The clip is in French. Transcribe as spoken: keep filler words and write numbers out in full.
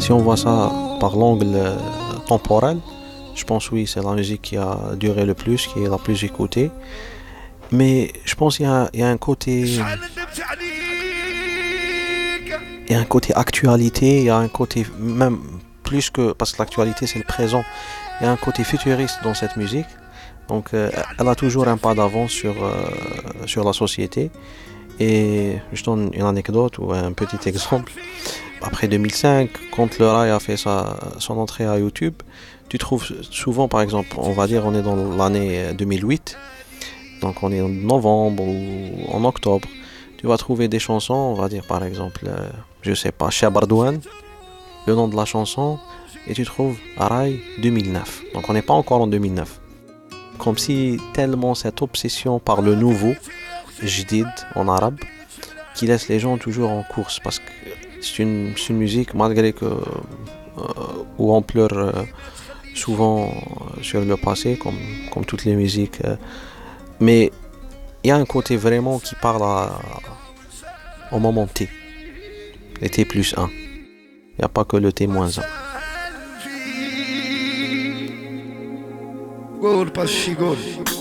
si on voit ça par l'angle euh, temporel, je pense oui, c'est la musique qui a duré le plus, qui est la plus écoutée. Mais je pense qu'il y a, il y a un côté, il y a un côté actualité, il y a un côté même plus que parce que l'actualité c'est le présent. Il y a un côté futuriste dans cette musique. Donc euh, elle a toujours un pas d'avance sur euh, sur la société. Et je donne une anecdote ou un petit exemple. Après deux mille cinq, quand le rail a fait sa, son entrée à YouTube, tu trouves souvent, par exemple, on va dire, on est dans l'année deux mille huit, donc on est en novembre ou en octobre, tu vas trouver des chansons, on va dire par exemple, euh, je sais pas, Chabardouane, le nom de la chanson, et tu trouves Rail deux mille neuf. Donc on n'est pas encore en deux mille neuf. Comme si tellement cette obsession par le nouveau, jdid en arabe, qui laisse les gens toujours en course, parce que c'est une, c'est une musique, malgré que euh, où on pleure euh, souvent euh, sur le passé, comme, comme toutes les musiques, euh, mais il y a un côté vraiment qui parle à, au moment T, les T plus un. Il n'y a pas que le T moins un. قول باشي قول